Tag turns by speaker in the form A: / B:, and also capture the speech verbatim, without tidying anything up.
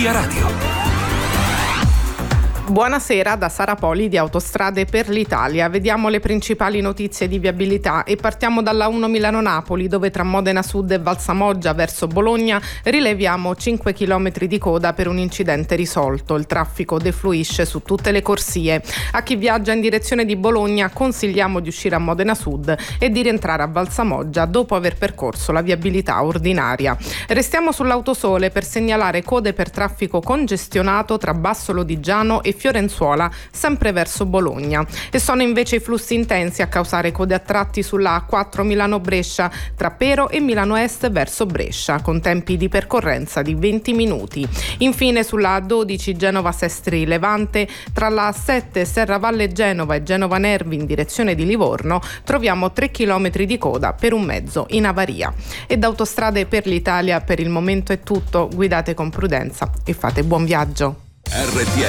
A: Via Radio.
B: Buonasera da Sara Poli di Autostrade per l'Italia. Vediamo le principali notizie di viabilità e partiamo dalla uno Milano-Napoli, dove tra Modena Sud e Valsamoggia verso Bologna rileviamo cinque chilometri di coda per un incidente risolto. Il traffico defluisce su tutte le corsie. A chi viaggia in direzione di Bologna consigliamo di uscire a Modena Sud e di rientrare a Valsamoggia dopo aver percorso la viabilità ordinaria. Restiamo sull'Autosole per segnalare code per traffico congestionato tra Basso Lodigiano e Fiorenzuola, sempre verso Bologna. E sono invece i flussi intensi a causare code a tratti sulla A quattro Milano-Brescia tra Pero e Milano Est verso Brescia, con tempi di percorrenza di venti minuti. Infine sulla A dodici Genova-Sestri Levante, tra la A sette Serravalle Genova e Genova Nervi in direzione di Livorno, troviamo tre chilometri di coda per un mezzo in avaria. E da Autostrade per l'Italia per il momento è tutto. Guidate con prudenza e fate buon viaggio.
A: R T